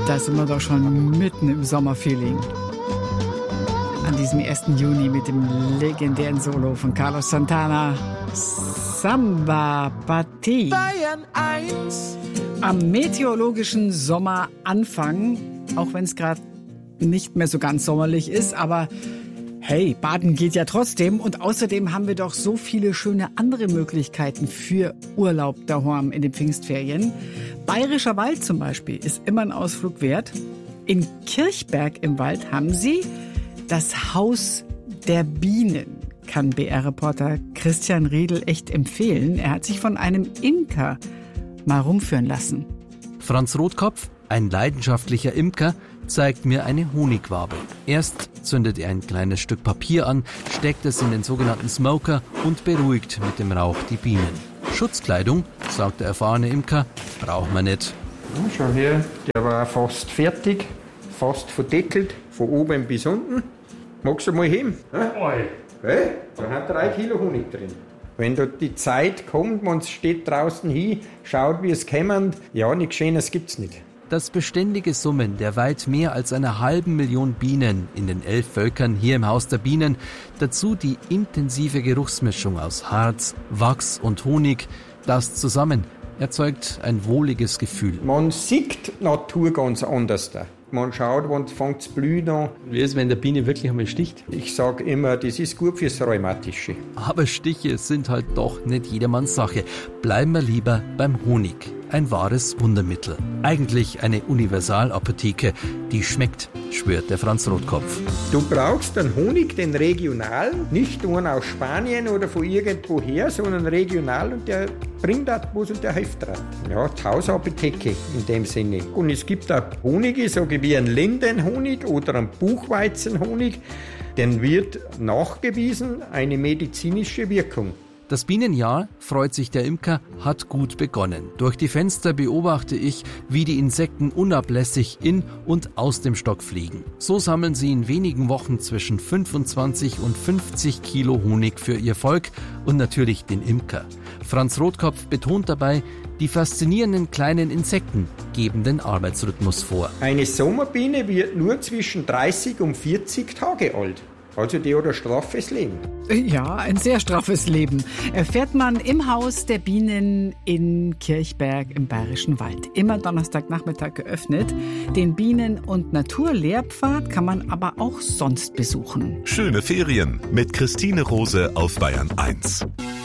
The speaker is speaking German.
Da sind wir doch schon mitten im Sommerfeeling. An diesem 1. Juni mit dem legendären Solo von Carlos Santana. Samba Party. Bayern 1. Am meteorologischen Sommeranfang, auch wenn es gerade nicht mehr so ganz sommerlich ist, aber hey, baden geht ja trotzdem. Und außerdem haben wir doch so viele schöne andere Möglichkeiten für Urlaub daheim in den Pfingstferien. Bayerischer Wald zum Beispiel ist immer ein Ausflug wert. In Kirchberg im Wald haben sie das Haus der Bienen. Kann BR-Reporter Christian Riedel echt empfehlen. Er hat sich von einem Imker mal rumführen lassen. Franz Rotkopf, ein leidenschaftlicher Imker, zeigt mir eine Honigwabe. Erst zündet er ein kleines Stück Papier an, steckt es in den sogenannten Smoker und beruhigt mit dem Rauch die Bienen. Schutzkleidung, sagt der erfahrene Imker, braucht man nicht. Ja, schau her, der war fast fertig, fast verdeckelt, von oben bis unten. Magst du mal heben? Hey, da hat 3 Kilo Honig drin. Wenn da die Zeit kommt, man steht draußen hin, schaut, wie es kommt, ja, nichts Schönes gibt's nicht. Das beständige Summen der weit mehr als 500.000 Bienen in den 11 Völkern hier im Haus der Bienen, dazu die intensive Geruchsmischung aus Harz, Wachs und Honig, das zusammen erzeugt ein wohliges Gefühl. Man sieht die Natur ganz anders da. Man schaut, wann fängt es blühen an. Wie ist es, wenn der Biene wirklich einmal sticht? Ich sage immer, das ist gut fürs Rheumatische. Aber Stiche sind halt doch nicht jedermanns Sache. Bleiben wir lieber beim Honig. Ein wahres Wundermittel. Eigentlich eine Universalapotheke. Die schmeckt, schwört der Franz Rotkopf. Du brauchst einen Honig, den regionalen, nicht nur aus Spanien oder von irgendwoher, sondern regional, und der bringt auch was und der hilft dran. Ja, die Hausapotheke in dem Sinne. Und es gibt auch Honige, sage ich, wie ein Lindenhonig oder ein Buchweizenhonig, den wird nachgewiesen eine medizinische Wirkung. Das Bienenjahr, freut sich der Imker, hat gut begonnen. Durch die Fenster beobachte ich, wie die Insekten unablässig in und aus dem Stock fliegen. So sammeln sie in wenigen Wochen zwischen 25 und 50 Kilo Honig für ihr Volk und natürlich den Imker. Franz Rotkopf betont dabei, die faszinierenden kleinen Insekten geben den Arbeitsrhythmus vor. Eine Sommerbiene wird nur zwischen 30 und 40 Tage alt. Also die hat ein straffes Leben. Ja, ein sehr straffes Leben. Erfährt man im Haus der Bienen in Kirchberg im Bayerischen Wald. Immer Donnerstagnachmittag geöffnet. Den Bienen- und Naturlehrpfad kann man aber auch sonst besuchen. Schöne Ferien mit Christine Rose auf Bayern 1.